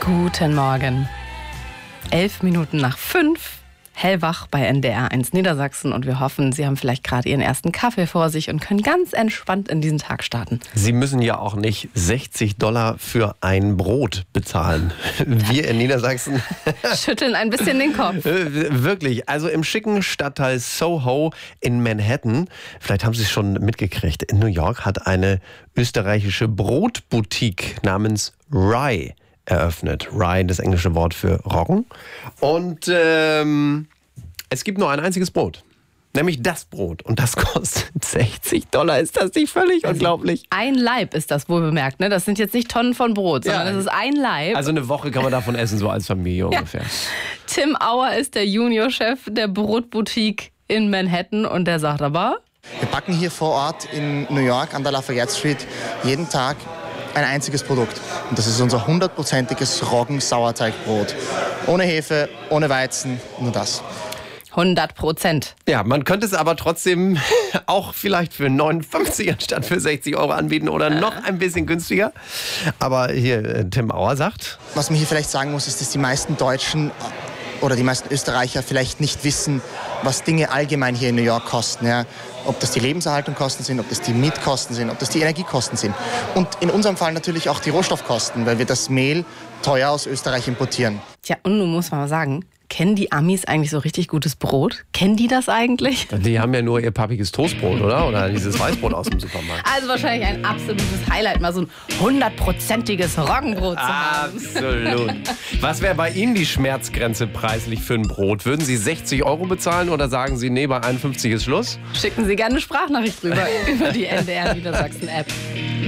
Guten Morgen. 5:11, hellwach bei NDR 1 Niedersachsen und wir hoffen, Sie haben vielleicht gerade Ihren ersten Kaffee vor sich und können ganz entspannt in diesen Tag starten. Sie müssen ja auch nicht $60 für ein Brot bezahlen. Wir in Niedersachsen Schütteln ein bisschen den Kopf. Wirklich, also im schicken Stadtteil Soho in Manhattan, vielleicht haben Sie es schon mitgekriegt, in New York hat eine österreichische Brotboutique namens Rye eröffnet. Rye, das englische Wort für Roggen. Und es gibt nur ein einziges Brot. Nämlich das Brot. Und das kostet $60. Ist das nicht völlig unglaublich? Ein Laib ist das wohl bemerkt, ne? Das sind jetzt nicht Tonnen von Brot, sondern das ist ein Laib. Also eine Woche kann man davon essen, so als Familie ungefähr. Tim Auer ist der Juniorchef der Brotboutique in Manhattan und der sagt aber... Wir backen hier vor Ort in New York an der Lafayette Street jeden Tag ein einziges Produkt. Und das ist unser 100%iges Roggen-Sauerteigbrot. Ohne Hefe, ohne Weizen, nur das. 100%. Ja, man könnte es aber trotzdem auch vielleicht für 59 anstatt für $60 anbieten oder noch ein bisschen günstiger. Aber hier, Tim Auer sagt... Was man hier vielleicht sagen muss, ist, dass die meisten Deutschen oder die meisten Österreicher vielleicht nicht wissen, was Dinge allgemein hier in New York kosten. Ja? Ob das die Lebenserhaltungskosten sind, ob das die Mietkosten sind, ob das die Energiekosten sind. Und in unserem Fall natürlich auch die Rohstoffkosten, weil wir das Mehl teuer aus Österreich importieren. Tja, und nun muss man mal sagen, kennen die Amis eigentlich so richtig gutes Brot? Kennen die das eigentlich? Die haben ja nur ihr pappiges Toastbrot, oder? Oder dieses Weißbrot aus dem Supermarkt. Also wahrscheinlich ein absolutes Highlight, mal so ein 100%iges Roggenbrot zu haben. Absolut. Was wäre bei Ihnen die Schmerzgrenze preislich für ein Brot? Würden Sie $60 bezahlen oder sagen Sie, nee, bei 51 ist Schluss? Schicken Sie gerne eine Sprachnachricht rüber über die NDR Niedersachsen App.